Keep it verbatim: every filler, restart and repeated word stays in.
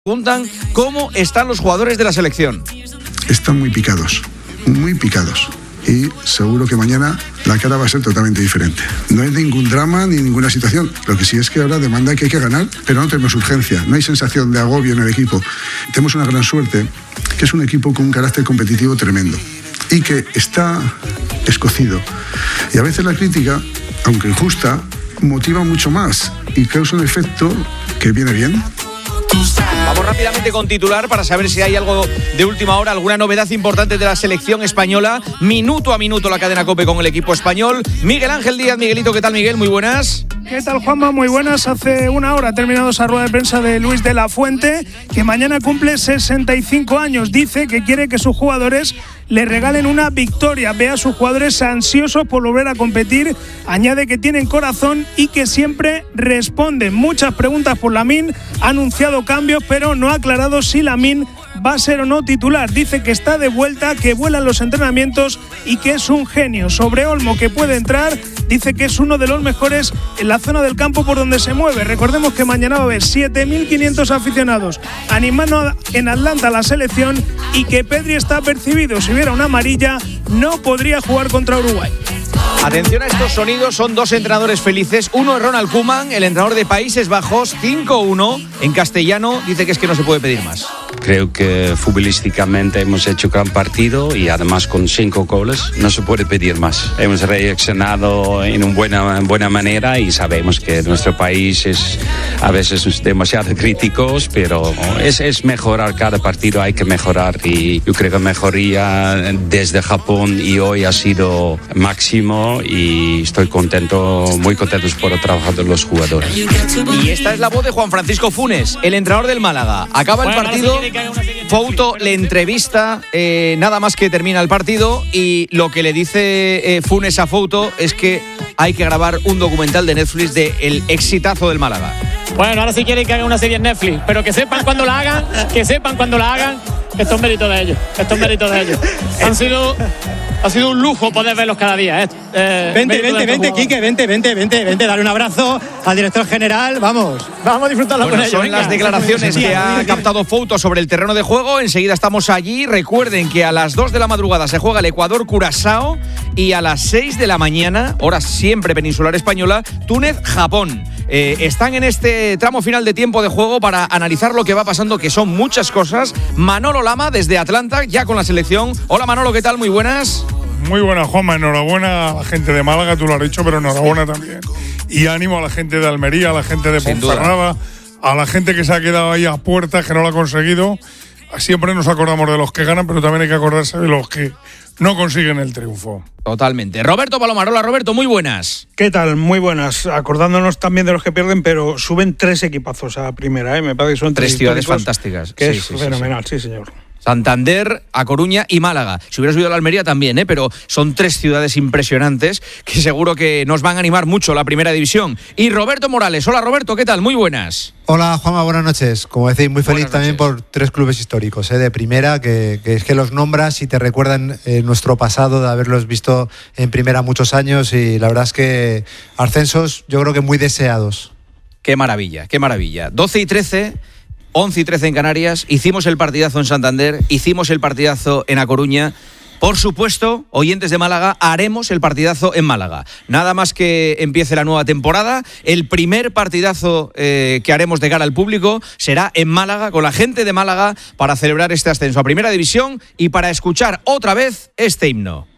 Preguntan cómo están los jugadores de la selección. Están muy picados, muy picados. Y seguro que mañana la cara va a ser totalmente diferente. No hay ningún drama ni ninguna situación. Lo que sí es que ahora demanda que hay que ganar, pero no tenemos urgencia. No hay sensación de agobio en el equipo. Tenemos una gran suerte, que es un equipo con un carácter competitivo tremendo y que está escocido. Y a veces la crítica, aunque injusta, motiva mucho más y causa un efecto que viene bien. Vamos rápidamente con titular para saber si hay algo de última hora, alguna novedad importante de la selección española. Minuto a minuto la cadena COPE con el equipo español. Miguel Ángel Díaz. Miguelito, ¿qué tal, Miguel? Muy buenas. ¿Qué tal, Juanma? Muy buenas. Hace una hora ha terminado esa rueda de prensa de Luis de la Fuente, que mañana cumple sesenta y cinco años. Dice que quiere que sus jugadores le regalen una victoria. Ve a sus jugadores ansiosos por volver a competir. Añade que tienen corazón y que siempre responden. Muchas preguntas por Lamine. Ha anunciado cambios, pero no ha aclarado si Lamine va a ser o no titular. Dice que está de vuelta, que vuela en los entrenamientos y que es un genio. Sobre Olmo, que puede entrar, dice que es uno de los mejores en la zona del campo por donde se mueve. Recordemos que mañana va a haber siete mil quinientos aficionados animando en Atlanta a la selección y que Pedri está percibido. Si hubiera una amarilla, no podría jugar contra Uruguay. Atención a estos sonidos, son dos entrenadores felices. Uno es Ronald Koeman, el entrenador de Países Bajos, cinco uno. En castellano dice que es que no se puede pedir más. Creo que futbolísticamente hemos hecho gran partido y además con cinco goles no se puede pedir más. Hemos reaccionado en una buena, buena manera y sabemos que nuestro país es a veces demasiado críticos, pero es, es mejorar cada partido, hay que mejorar y yo creo que mejoría desde Japón y hoy ha sido máximo y estoy contento, muy contento por el trabajo de los jugadores. Y esta es la voz de Juan Francisco Funes, el entrenador del Málaga. Acaba el partido, Fouto le entrevista eh, nada más que termina el partido y lo que le dice eh, Funes a Fouto es que hay que grabar un documental de Netflix de el exitazo del Málaga. Bueno, ahora sí quieren que hagan una serie en Netflix, pero que sepan cuando la hagan, que sepan cuando la hagan, que esto es mérito de ellos, esto es mérito de ellos. Han sido... Ha sido un lujo poder verlos cada día. ¿eh? Eh, vente, vente, vente, Quique, vente, vente, vente, vente, dale un abrazo al director general, vamos. Vamos a disfrutarlo bueno, con ellos. Son venga. las declaraciones que ha captado Fouto sobre el terreno de juego. Enseguida estamos allí. Recuerden que a las dos de la madrugada se juega el Ecuador-Curazao y a las seis de la mañana, hora siempre peninsular española, Túnez-Japón. Eh, están en este tramo final de tiempo de juego para analizar lo que va pasando, que son muchas cosas. Manolo Lama desde Atlanta, ya con la selección. Hola Manolo, ¿qué tal? Muy buenas. Muy buena, Juanma. Enhorabuena a la gente de Málaga, tú lo has dicho, pero enhorabuena también. Y ánimo a la gente de Almería, a la gente de Ponferrada, a la gente que se ha quedado ahí a puertas, que no lo ha conseguido. Siempre nos acordamos de los que ganan, pero también hay que acordarse de los que no consiguen el triunfo. Totalmente. Roberto Palomar, hola Roberto, muy buenas. ¿Qué tal? Muy buenas. Acordándonos también de los que pierden, pero suben tres equipazos a primera, ¿eh? Me parece que son tres, tres ciudades fantásticas. Que sí, es sí, fenomenal, sí, sí, señor. Santander, A Coruña y Málaga. Si hubiera subido a la Almería también, ¿eh? Pero son tres ciudades impresionantes que seguro que nos van a animar mucho la primera división. Y Roberto Morales. Hola Roberto, ¿qué tal? Muy buenas. Hola Juanma, buenas noches. Como decís, muy feliz también por tres clubes históricos, ¿eh? De primera, que, que es que los nombras y te recuerdan eh, nuestro pasado de haberlos visto en primera muchos años y la verdad es que ascensos yo creo que muy deseados. Qué maravilla, qué maravilla. doce y trece... once y trece en Canarias, hicimos el partidazo en Santander, hicimos el partidazo en A Coruña. Por supuesto, oyentes de Málaga, haremos el partidazo en Málaga. Nada más que empiece la nueva temporada, el primer partidazo eh, que haremos de cara al público será en Málaga, con la gente de Málaga, para celebrar este ascenso a Primera División y para escuchar otra vez este himno.